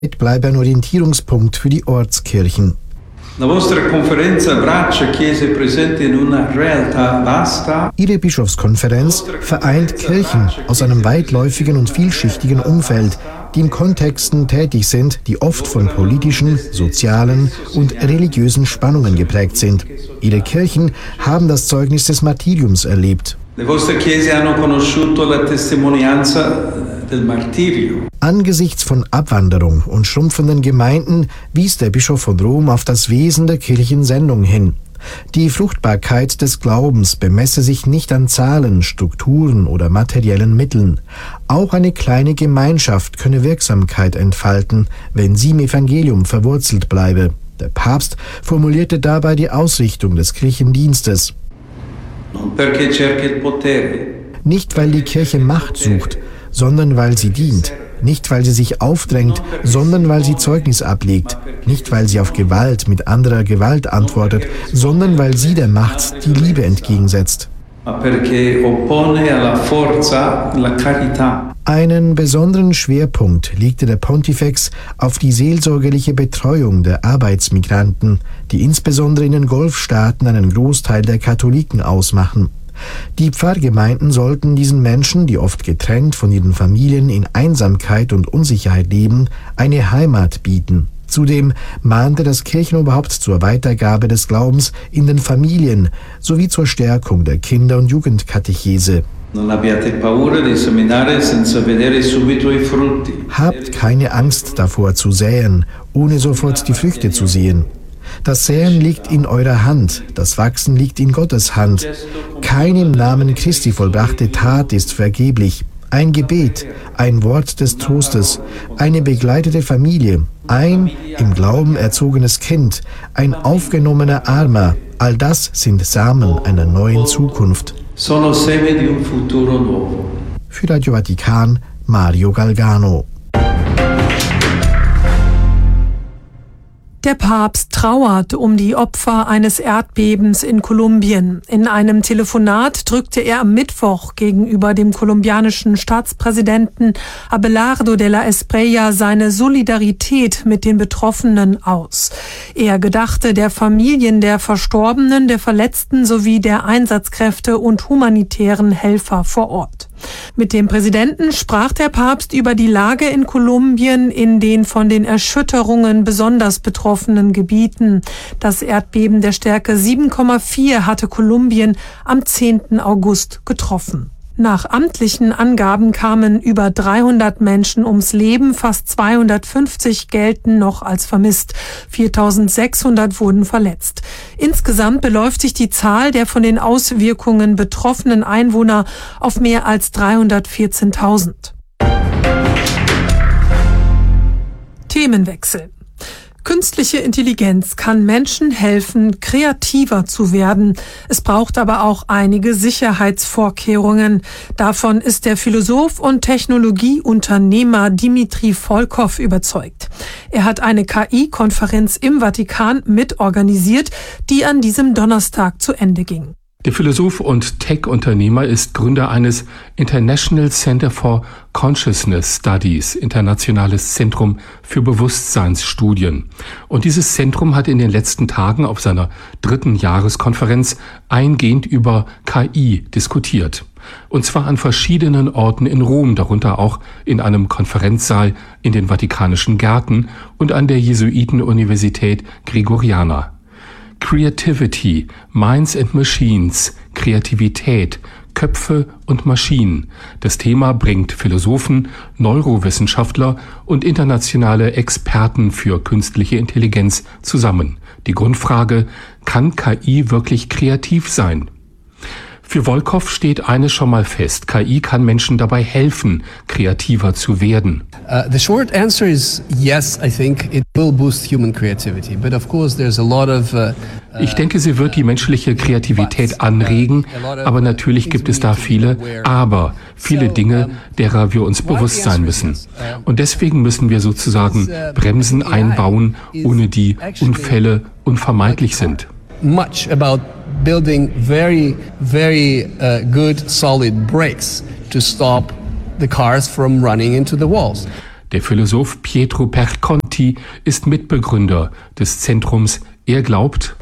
bleibe ein Orientierungspunkt für die Ortskirchen. Ihre Bischofskonferenz vereint Kirchen aus einem weitläufigen und vielschichtigen Umfeld, die in Kontexten tätig sind, die oft von politischen, sozialen und religiösen Spannungen geprägt sind. Ihre Kirchen haben das Zeugnis des Martyriums erlebt. Angesichts von Abwanderung und schrumpfenden Gemeinden wies der Bischof von Rom auf das Wesen der Kirchensendung hin. Die Fruchtbarkeit des Glaubens bemesse sich nicht an Zahlen, Strukturen oder materiellen Mitteln. Auch eine kleine Gemeinschaft könne Wirksamkeit entfalten, wenn sie im Evangelium verwurzelt bleibe. Der Papst formulierte dabei die Ausrichtung des Kirchendienstes. Nicht, weil die Kirche Macht sucht, sondern weil sie dient. Nicht, weil sie sich aufdrängt, sondern weil sie Zeugnis ablegt. Nicht, weil sie auf Gewalt mit anderer Gewalt antwortet, sondern weil sie der Macht die Liebe entgegensetzt. Einen besonderen Schwerpunkt legte der Pontifex auf die seelsorgerliche Betreuung der Arbeitsmigranten, die insbesondere in den Golfstaaten einen Großteil der Katholiken ausmachen. Die Pfarrgemeinden sollten diesen Menschen, die oft getrennt von ihren Familien in Einsamkeit und Unsicherheit leben, eine Heimat bieten. Zudem mahnte das Kirchenoberhaupt zur Weitergabe des Glaubens in den Familien sowie zur Stärkung der Kinder- und Jugendkatechese. Habt keine Angst davor zu säen, ohne sofort die Früchte zu sehen. Das Säen liegt in eurer Hand, das Wachsen liegt in Gottes Hand. Keine im Namen Christi vollbrachte Tat ist vergeblich. Ein Gebet, ein Wort des Trostes, eine begleitete Familie, ein im Glauben erzogenes Kind, ein aufgenommener Armer, all das sind Samen einer neuen Zukunft. Für Radio Vatikan, Mario Galgano. Der Papst trauert um die Opfer eines Erdbebens in Kolumbien. In einem Telefonat drückte er am Mittwoch gegenüber dem kolumbianischen Staatspräsidenten Abelardo de la Espriella seine Solidarität mit den Betroffenen aus. Er gedachte der Familien der Verstorbenen, der Verletzten sowie der Einsatzkräfte und humanitären Helfer vor Ort. Mit dem Präsidenten sprach der Papst über die Lage in Kolumbien in den von den Erschütterungen besonders betroffenen Gebieten. Das Erdbeben der Stärke 7,4 hatte Kolumbien am 10. August getroffen. Nach amtlichen Angaben kamen über 300 Menschen ums Leben, fast 250 gelten noch als vermisst, 4.600 wurden verletzt. Insgesamt beläuft sich die Zahl der von den Auswirkungen betroffenen Einwohner auf mehr als 314.000. Themenwechsel. Künstliche Intelligenz kann Menschen helfen, kreativer zu werden. Es braucht aber auch einige Sicherheitsvorkehrungen. Davon ist der Philosoph und Technologieunternehmer Dmitri Volkow überzeugt. Er hat eine KI-Konferenz im Vatikan mitorganisiert, die an diesem Donnerstag zu Ende ging. Der Philosoph und Tech-Unternehmer ist Gründer eines International Center for Consciousness Studies, internationales Zentrum für Bewusstseinsstudien. Und dieses Zentrum hat in den letzten Tagen auf seiner 3. Jahreskonferenz eingehend über KI diskutiert. Und zwar an verschiedenen Orten in Rom, darunter auch in einem Konferenzsaal in den Vatikanischen Gärten und an der Jesuitenuniversität Gregoriana. Creativity, Minds and Machines, Kreativität, Köpfe und Maschinen. Das Thema bringt Philosophen, Neurowissenschaftler und internationale Experten für künstliche Intelligenz zusammen. Die Grundfrage: Kann KI wirklich kreativ sein? Für Volkow steht eines schon mal fest: KI kann Menschen dabei helfen, kreativer zu werden. The short answer is yes, I think it will boost human creativity, but of course there's a lot of Ich denke, sie wird die menschliche Kreativität anregen, aber natürlich gibt es da viele Dinge, derer wir uns bewusst sein müssen. Und deswegen müssen wir sozusagen Bremsen einbauen, ohne die Unfälle unvermeidlich sind. Much about building very good solid brakes to stop the cars from running into the walls. Der Philosoph Pietro Perconti ist Mitbegründer des Zentrums. Er glaubt,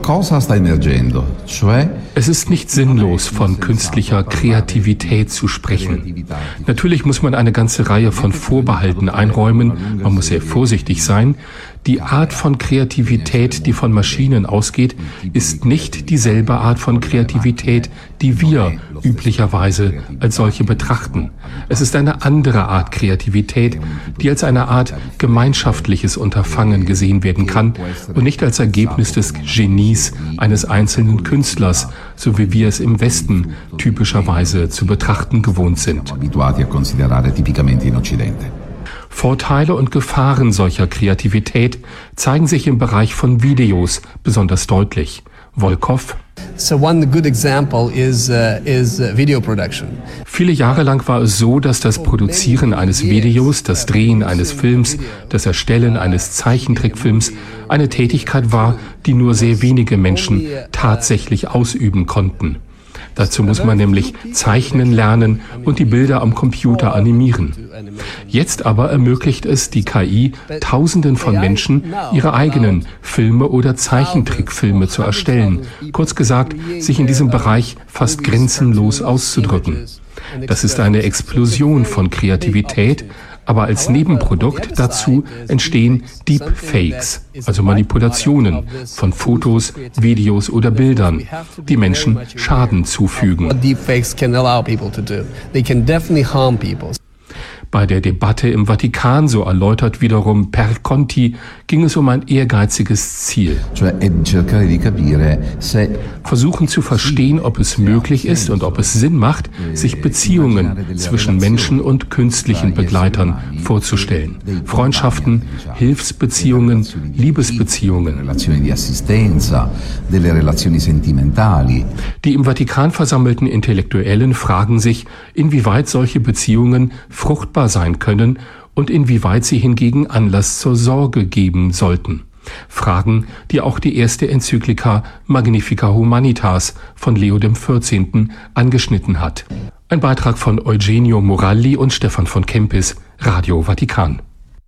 es ist nicht sinnlos, von künstlicher Kreativität zu sprechen. Natürlich muss man eine ganze Reihe von Vorbehalten einräumen, man muss sehr vorsichtig sein. Die Art von Kreativität, die von Maschinen ausgeht, ist nicht dieselbe Art von Kreativität, die wir üblicherweise als solche betrachten. Es ist eine andere Art Kreativität, die als eine Art gemeinschaftliches Unterfangen gesehen werden kann und nicht als Ergebnis des Genies eines einzelnen Künstlers, so wie wir es im Westen typischerweise zu betrachten gewohnt sind. Vorteile und Gefahren solcher Kreativität zeigen sich im Bereich von Videos besonders deutlich. Volkov. So one good example is video production. Viele Jahre lang war es so, dass das Produzieren eines Videos, das Drehen eines Films, das Erstellen eines Zeichentrickfilms eine Tätigkeit war, die nur sehr wenige Menschen tatsächlich ausüben konnten. Dazu muss man nämlich zeichnen lernen und die Bilder am Computer animieren. Jetzt aber ermöglicht es die KI, Tausenden von Menschen ihre eigenen Filme oder Zeichentrickfilme zu erstellen. Kurz gesagt, sich in diesem Bereich fast grenzenlos auszudrücken. Das ist eine Explosion von Kreativität, aber als Nebenprodukt dazu entstehen Deepfakes, also Manipulationen von Fotos, Videos oder Bildern, die Menschen Schaden zufügen. Bei der Debatte im Vatikan, so erläutert wiederum Perconti, ging es um ein ehrgeiziges Ziel. Versuchen zu verstehen, ob es möglich ist und ob es Sinn macht, sich Beziehungen zwischen Menschen und künstlichen Begleitern vorzustellen. Freundschaften, Hilfsbeziehungen, Liebesbeziehungen. Die im Vatikan versammelten Intellektuellen fragen sich, inwieweit solche Beziehungen fruchtbar sein können und inwieweit sie hingegen Anlass zur Sorge geben sollten. Fragen, die auch die erste Enzyklika Magnifica Humanitas von Leo XIV. Angeschnitten hat. Ein Beitrag von Eugenio Moralli und Stefan von Kempis, Radio Vatikan.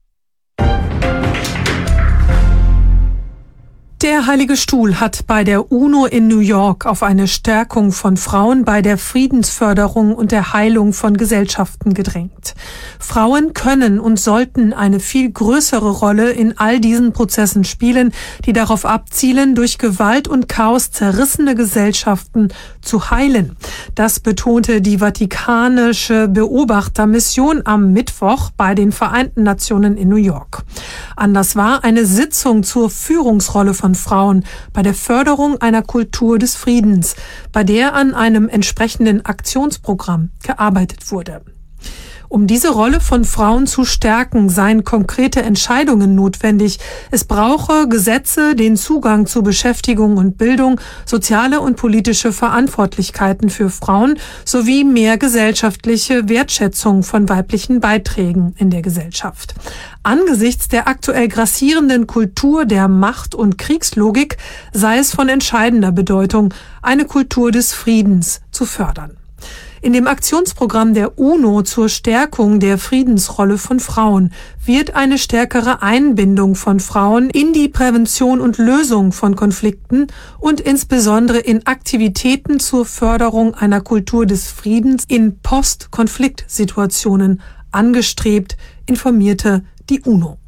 Der Heilige Stuhl hat bei der UNO in New York auf eine Stärkung von Frauen bei der Friedensförderung und der Heilung von Gesellschaften gedrängt. Frauen können und sollten eine viel größere Rolle in all diesen Prozessen spielen, die darauf abzielen, durch Gewalt und Chaos zerrissene Gesellschaften zu heilen. Das betonte die Vatikanische Beobachtermission am Mittwoch bei den Vereinten Nationen in New York. Anlass war eine Sitzung zur Führungsrolle von Frauen bei der Förderung einer Kultur des Friedens, bei der an einem entsprechenden Aktionsprogramm gearbeitet wurde. Um diese Rolle von Frauen zu stärken, seien konkrete Entscheidungen notwendig. Es brauche Gesetze, den Zugang zu Beschäftigung und Bildung, soziale und politische Verantwortlichkeiten für Frauen sowie mehr gesellschaftliche Wertschätzung von weiblichen Beiträgen in der Gesellschaft. Angesichts der aktuell grassierenden Kultur der Macht- und Kriegslogik sei es von entscheidender Bedeutung, eine Kultur des Friedens zu fördern. In dem Aktionsprogramm der UNO zur Stärkung der Friedensrolle von Frauen wird eine stärkere Einbindung von Frauen in die Prävention und Lösung von Konflikten und insbesondere in Aktivitäten zur Förderung einer Kultur des Friedens in Post-Konflikt-Situationen angestrebt, informierte die UNO.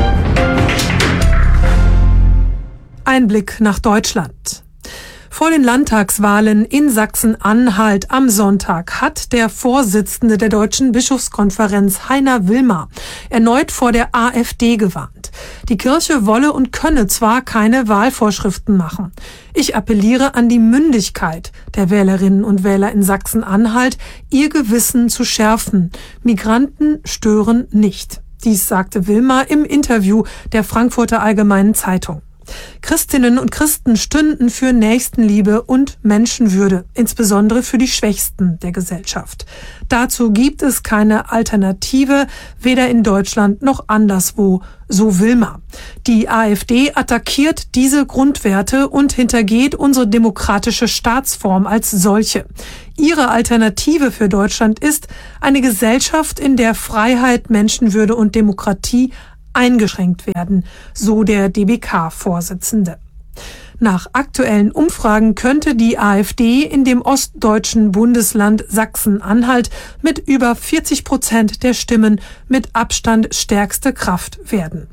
Ein Blick nach Deutschland. Vor den Landtagswahlen in Sachsen-Anhalt am Sonntag hat der Vorsitzende der Deutschen Bischofskonferenz, Heiner Wilmer, erneut vor der AfD gewarnt. Die Kirche wolle und könne zwar keine Wahlvorschriften machen. Ich appelliere an die Mündigkeit der Wählerinnen und Wähler in Sachsen-Anhalt, ihr Gewissen zu schärfen. Migranten stören nicht. Dies sagte Wilmer im Interview der Frankfurter Allgemeinen Zeitung. Christinnen und Christen stünden für Nächstenliebe und Menschenwürde, insbesondere für die Schwächsten der Gesellschaft. Dazu gibt es keine Alternative, weder in Deutschland noch anderswo, so Wilmer. Die AfD attackiert diese Grundwerte und hintergeht unsere demokratische Staatsform als solche. Ihre Alternative für Deutschland ist eine Gesellschaft, in der Freiheit, Menschenwürde und Demokratie eingeschränkt werden, so der DBK-Vorsitzende. Nach aktuellen Umfragen könnte die AfD in dem ostdeutschen Bundesland Sachsen-Anhalt mit über 40% der Stimmen mit Abstand stärkste Kraft werden.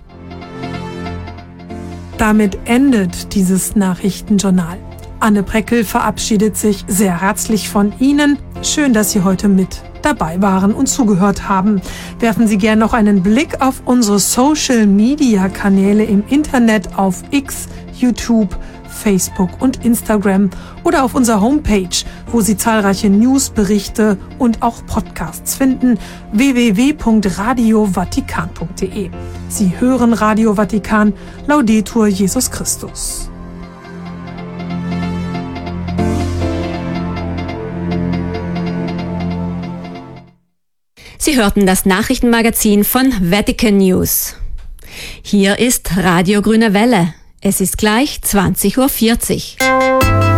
Damit endet dieses Nachrichtenjournal. Anne Preckel verabschiedet sich sehr herzlich von Ihnen. Schön, dass Sie heute mit dabei waren und zugehört haben. Werfen Sie gerne noch einen Blick auf unsere Social-Media-Kanäle im Internet auf X, YouTube, Facebook und Instagram oder auf unserer Homepage, wo Sie zahlreiche News, Berichte und auch Podcasts finden, www.radiovatikan.de. Sie hören Radio Vatikan, Laudetur Jesus Christus. Sie hörten das Nachrichtenmagazin von Vatican News. Hier ist Radio Grüne Welle. Es ist gleich 20:40 Uhr.